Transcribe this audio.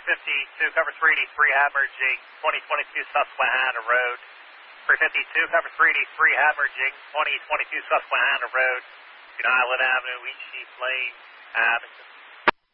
352, cover 383, averaging 2022 Susquehanna Road. 352, cover 383, averaging 2022 Susquehanna Road. Island Avenue, East Sheep Lane, Abington.